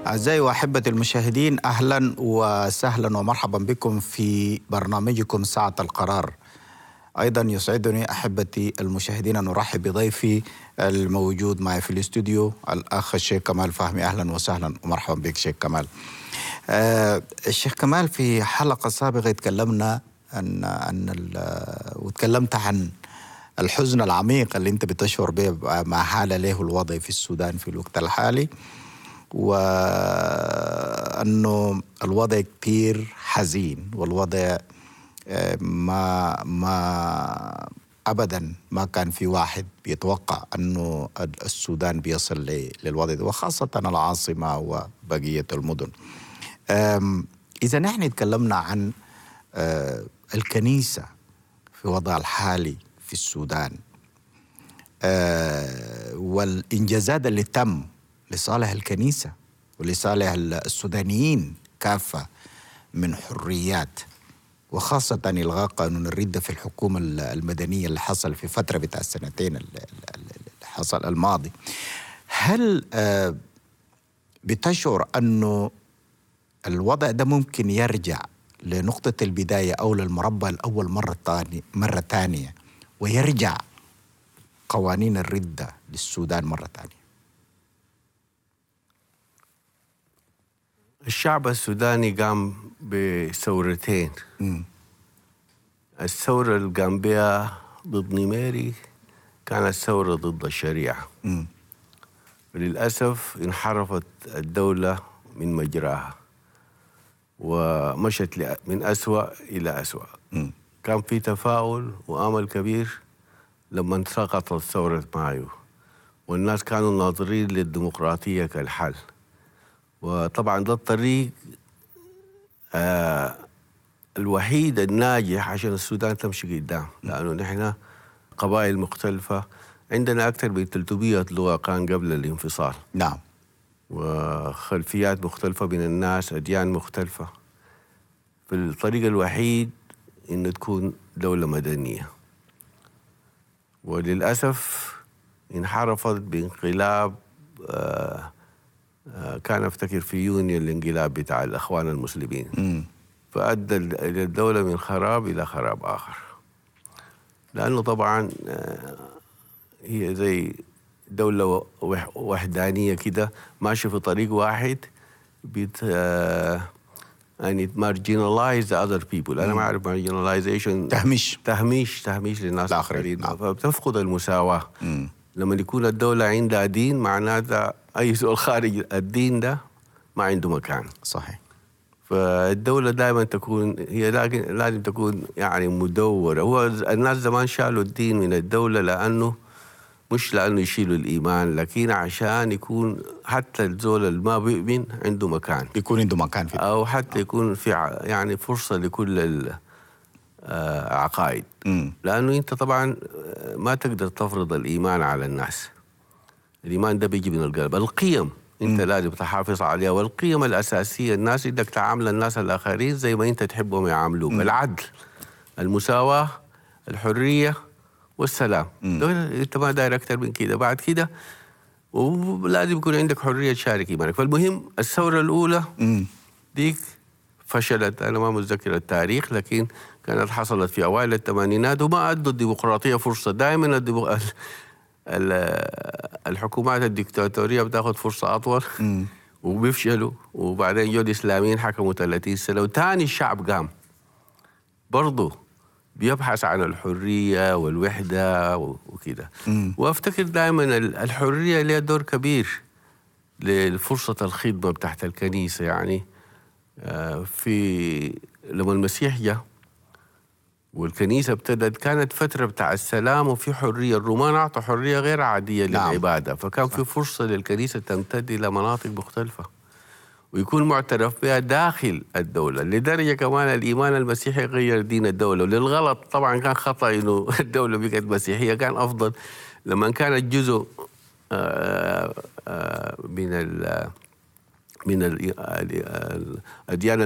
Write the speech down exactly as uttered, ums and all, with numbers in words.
أعزائي وأحبتي المشاهدين، أهلا وسهلا ومرحبا بكم في برنامجكم ساعة القرار. أيضا يسعدني أحبتي المشاهدين أن أرحب بضيفي الموجود معي في الاستوديو الأخ الشيخ كمال فهمي. أهلا وسهلا ومرحبا بك شيخ كمال. آه الشيخ كمال، في حلقة سابقة تكلمنا عن عن وتكلمت عن الحزن العميق اللي أنت بتشعر به مع حال له الوضع في السودان في الوقت الحالي، وأنه الوضع كتير حزين، والوضع ما ما أبدا ما كان في واحد بيتوقع أنه السودان بيصل للوضع ده، وخاصة العاصمة وبقية المدن. إذا نحن تكلمنا عن الكنيسة في وضع الحالي في السودان والإنجازات اللي تم لصالح الكنيسة ولصالح السودانيين كافة من حريات، وخاصة إلغاء قانون الردة في الحكومة المدنية اللي حصل في فترة بتاع السنتين اللي حصل الماضي، هل بتشعر أنه الوضع ده ممكن يرجع لنقطة البداية أو للمربع الأول مرة تانية مرة تانية ويرجع قوانين الردة للسودان مرة تانية؟ الشعب السوداني قام بثورتين. م. الثورة اللي قام بها ضد نيميري كانت ثورة ضد الشريعة. م. وللأسف انحرفت الدولة من مجراها ومشت من أسوأ إلى أسوأ. م. كان في تفاؤل وآمل كبير لما سقطت ثورة مايو، والناس كانوا ناظرين للديمقراطية كالحل، وطبعا ده الطريق آه الوحيد الناجح عشان السودان تمشي قدام، لأنه نحن قبائل مختلفة، عندنا أكثر من ثلاثمئة لغة كان قبل الانفصال. نعم. وخلفيات مختلفة من الناس، أديان مختلفة. فالطريق الوحيد إن تكون دولة مدنية، وللأسف انحرفت بانقلاب آه آه كان افتكر في يونيو الانقلاب بتاع الأخوان المسلمين. م. فأدى الدولة من خراب إلى خراب آخر، لأنه طبعا آه هي زي دولة وحدانية كده ماشية في طريق واحد، بت آه يعني marginalize the other people. م. أنا ما أعرف marginalization، تهميش تهميش تهميش للناس الآخرين. نعم. فبتفقد المساواة. م. لما يكون الدولة عندها دين معناتها أي سؤال خارج الدين ده ما عنده مكان. صحيح. فالدولة دائما تكون هي لازم تكون يعني مدورة. هو الناس زمان شالوا الدين من الدولة لأنه مش لأنه يشيلوا الإيمان، لكن عشان يكون حتى الزول اللي ما بيؤمن عنده مكان، يكون عنده مكان في أو حتى يكون في يعني فرصة لكل العقائد. لأنه أنت طبعا ما تقدر تفرض الإيمان على الناس. الإيمان ده بيجي من القلب. القيم أنت م. لازم تحافظ عليها، والقيم الأساسية الناس إنك تعامل الناس الآخرين زي ما أنت تحبهم يعاملوك. العدل، المساواة، الحرية والسلام. أنت ما داير أكتر من كده. بعد كده ولازم يكون عندك حرية تشارك إيمانك. فالمهم الثورة الأولى م. ديك فشلت، أنا ما متذكر التاريخ، لكن كانت حصلت في أوائل الثمانينات وما أدوا الديمقراطية فرصة. دائما الديمق... الحكومات الدكتاتورية بتاخد فرصة أطول م. وبيفشلوا، وبعدين جو الإسلاميين حكموا ثلاثين سنة وتاني الشعب قام برضو بيبحث عن الحرية والوحدة وكده. وأفتكر دائما الحرية لها دور كبير لفرصة الخدمة بتاعت الكنيسة. يعني في لما المسيح جاء والكنيسة ابتدت كانت فترة بتاع السلام وفي حرية. الرومان أعطوا حرية غير عادية نعم. للعبادة، فكان صح. في فرصة للكنيسة تمتد إلى مناطق مختلفة ويكون معترف بها داخل الدولة، لدرجة كمان الإيمان المسيحي غير دين الدولة. وللغلط طبعا كان خطأ إنه الدولة بقت مسيحية، كان أفضل لما كانت جزء من ال من الأديان